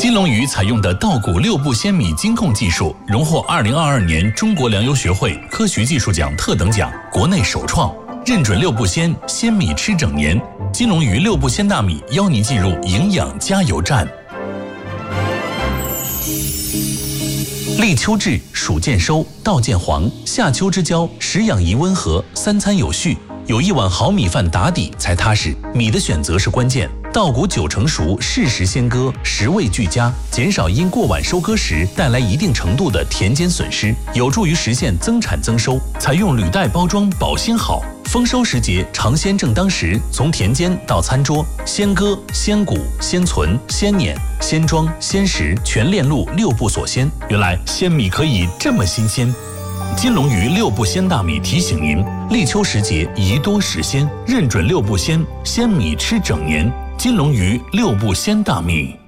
金龙鱼采用的稻谷6步鲜米精控技术，荣获2022年中国粮油学会科学技术奖特等奖，国内首创，认准6步鲜，鲜米吃整年。金龙鱼6步鲜大米邀您进入营养加油站。立秋至，暑渐收，稻渐黄，夏秋之交，食养宜温和，三餐有序，有1碗好米饭打底才踏实。米的选择是关键，稻谷9成熟，适时先割，食味俱佳，减少因过晚收割时带来一定程度的田间损失，有助于实现增产增收。采用履带包装，保鲜好。丰收时节，尝鲜正当时，从田间到餐桌，鲜割、鲜谷、鲜存、鲜碾、鲜装、鲜食，全链路6步锁鲜。原来鲜米可以这么新鲜。金龙鱼6步鲜大米提醒您，立秋时节宜多食鲜，认准6步鲜，鲜米吃整年。金龙鱼6步鲜大米。